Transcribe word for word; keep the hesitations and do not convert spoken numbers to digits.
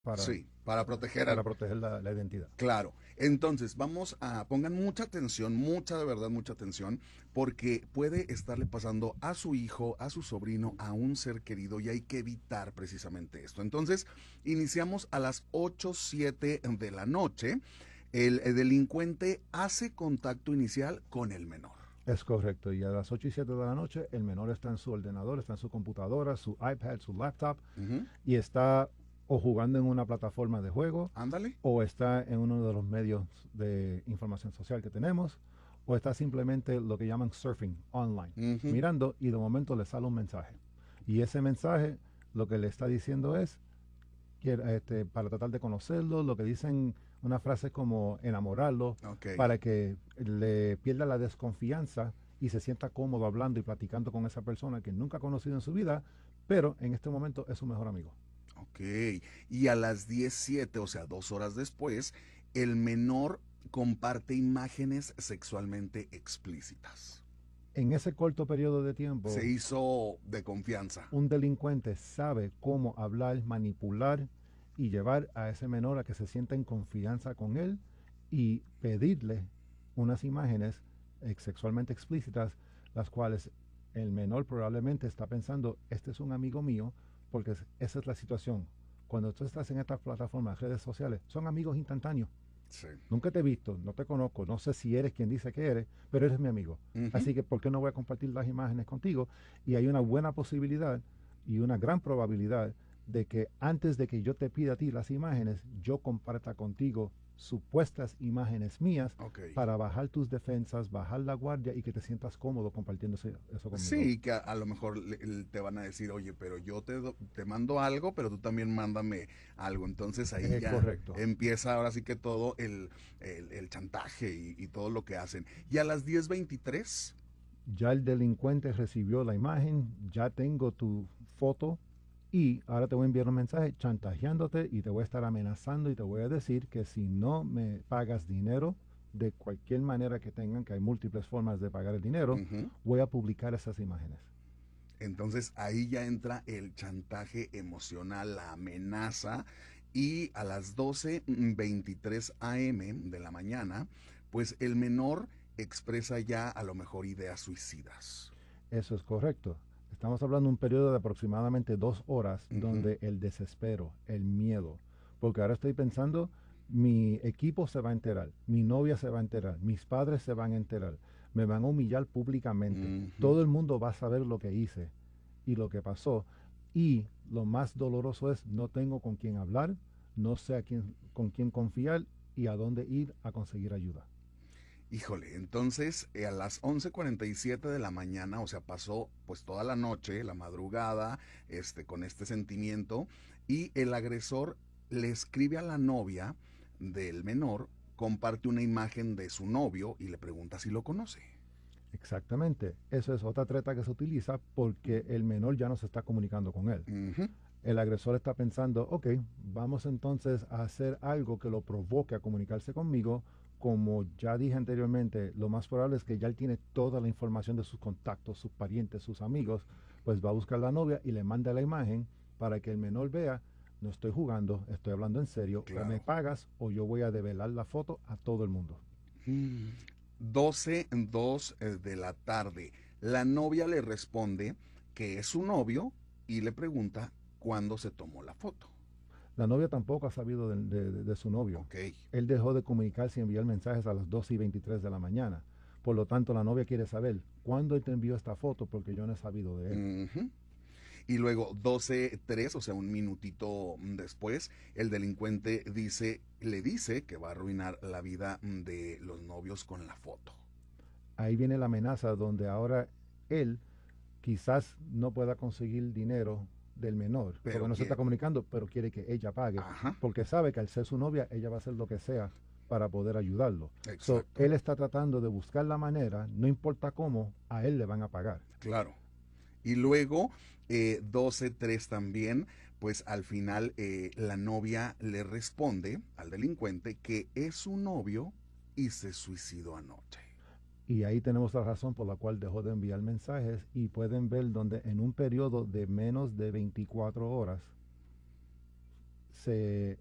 para, Sí, para proteger para al... proteger la, la identidad. Claro. Entonces, vamos a... Pongan mucha atención, mucha de verdad, mucha atención, porque puede estarle pasando a su hijo, a su sobrino, a un ser querido y hay que evitar precisamente esto. Entonces, iniciamos a las ocho siete de la noche. El, el delincuente hace contacto inicial con el menor. Es correcto. Y a las ocho y siete de la noche, el menor está en su ordenador, está en su computadora, su iPad, su laptop, Ujú. y está o jugando en una plataforma de juego, Ándale. o está en uno de los medios de información social que tenemos, o está simplemente lo que llaman surfing online, Ujú. mirando y de momento le sale un mensaje. Y ese mensaje lo que le está diciendo es, quiere- este, para tratar de conocerlo, lo que dicen una frase como enamorarlo, Ok. para que le pierda la desconfianza y se sienta cómodo hablando y platicando con esa persona que nunca ha conocido en su vida, pero en este momento es su mejor amigo. Ok. Y a las diecisiete, o sea, dos horas después, el menor comparte imágenes sexualmente explícitas. En ese corto periodo de Se tiempo, hizo de confianza. un delincuente sabe cómo hablar, manipular y llevar a ese menor a que se sienta en confianza con él y pedirle unas imágenes sexualmente explícitas, las cuales el menor probablemente está pensando, este es un amigo mío, porque esa es la situación. Cuando tú estás en estas plataformas, redes sociales, son amigos instantáneos. Sí. Nunca te he visto, no te conozco, no sé si eres quien dice que eres, pero eres mi amigo. Ujú. Así que, ¿por qué no voy a compartir las imágenes contigo? Y hay una buena posibilidad y una gran probabilidad de que antes de que yo te pida a ti las imágenes, yo comparta contigo supuestas imágenes mías Ok. para bajar tus defensas, bajar la guardia y que te sientas cómodo compartiendo eso conmigo. Sí, que a, a lo mejor le- le- te van a decir, oye, pero yo te, do- te mando algo, pero tú también mándame algo. Entonces ahí Es ya correcto. empieza ahora sí que todo el, el, el chantaje y, y todo lo que hacen. Y a las diez veintitrés. Ya el delincuente recibió la imagen, ya tengo tu foto y ahora te voy a enviar un mensaje chantajeándote y te voy a estar amenazando y te voy a decir que si no me pagas dinero de cualquier manera que tengan, que hay múltiples formas de pagar el dinero, Ujú. voy a publicar esas imágenes. Entonces ahí ya entra el chantaje emocional, la amenaza. Y a las doce veintitrés a m de la mañana, pues el menor expresa ya a lo mejor ideas suicidas. Eso es correcto. Estamos hablando de un periodo de aproximadamente dos horas Ujú. donde el desespero, el miedo, porque ahora estoy pensando, mi equipo se va a enterar, mi novia se va a enterar, mis padres se van a enterar, me van a humillar públicamente, Ujú. todo el mundo va a saber lo que hice y lo que pasó. Y lo más doloroso es no tengo con quién hablar, no sé a quién, con quién confiar y a dónde ir a conseguir ayuda. Híjole, entonces eh, a las once cuarenta y siete de la mañana, o sea, pasó pues toda la noche, la madrugada, este, con este sentimiento, y el agresor le escribe a la novia del menor, comparte una imagen de su novio y le pregunta si lo conoce. Exactamente, eso es otra treta que se utiliza porque el menor ya no se está comunicando con él. Ujú. El agresor está pensando, ok, vamos entonces a hacer algo que lo provoque a comunicarse conmigo. Como ya dije anteriormente, lo más probable es que ya él tiene toda la información de sus contactos, sus parientes, sus amigos, pues va a buscar a la novia y le manda la imagen para que el menor vea, no estoy jugando, estoy hablando en serio, o me Claro. pagas o yo voy a develar la foto a todo el mundo. doce dos eh, de la tarde. La novia le responde que es su novio y le pregunta cuándo se tomó la foto. La novia tampoco ha sabido de, de- de su novio. Ok. Él dejó de comunicarse y enviar mensajes a las doce y veintitrés de la mañana. Por lo tanto, la novia quiere saber cuándo él te envió esta foto porque yo no he sabido de él. Ujú. Y luego doce tres, o sea, un minutito después, el delincuente dice, le dice que va a arruinar la vida de los novios con la foto. Ahí viene la amenaza donde ahora él quizás no pueda conseguir dinero del menor porque Pero no se está quiere. comunicando, pero quiere que ella pague Ajá, porque sabe que al ser su novia ella va a hacer lo que sea para poder ayudarlo. So, exacto. él está tratando de buscar la manera, no importa cómo, a él le van a pagar. Claro. Y luego, eh, doce tres también, pues al final eh, la novia le responde al delincuente que es su novio y se suicidó anoche. Y ahí tenemos la razón por la cual dejó de enviar mensajes y pueden ver donde en un periodo de menos de veinticuatro horas se